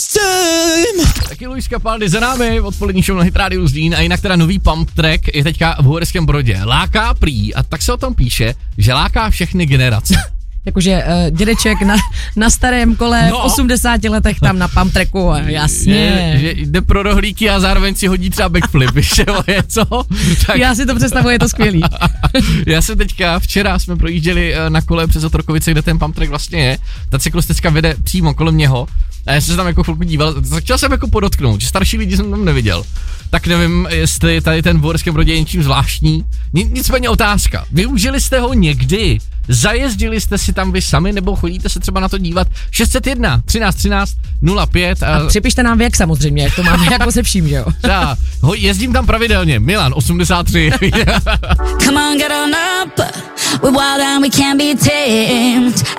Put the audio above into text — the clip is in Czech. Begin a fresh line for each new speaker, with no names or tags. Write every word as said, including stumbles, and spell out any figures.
Taky Luis Capaldi za námi, odpolední show na Hit Radio Zlín a jinak teda nový pump track je teďka v Uherském Brodě. Láká prý, a tak se o tom píše, že láká všechny generace.
Jakože uh, dědeček na, na starém kole no. v osmdesáti letech tam na pump tracku, jasně.
Je, že jde pro rohlíky a zároveň si hodí třeba backflip, víš, je co? Tak...
Já si to představuji, je to skvělý.
Já jsem teďka, včera jsme projížděli na kole přes Otrokovice, kde ten pump track vlastně je. Ta cyklistická vede přímo kolem něho. A já jsem se tam jako chvilku díval, chtěl jsem jako podotknout, že starší lidi jsem tam neviděl. Tak nevím, jestli tady ten v Uherském Brodě je něčím zvláštní. Nicméně otázka, využili jste ho někdy? Zajezdili jste si tam vy sami, nebo chodíte se třeba na to dívat? šest set jedna třináct třináct nula pět
A, a připište nám věk samozřejmě, jak to máme jako se vším, že jo?
Já, ho, jezdím tam pravidelně, Milan osmdesát tři. Come on, get on up, we're wild and we can't be tamed.